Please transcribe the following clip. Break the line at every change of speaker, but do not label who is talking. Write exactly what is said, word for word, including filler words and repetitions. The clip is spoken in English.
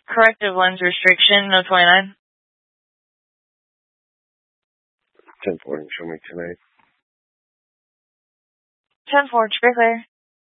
Corrective lens restriction, no twenty-nine.
ten four, show me tonight.
ten four, clear.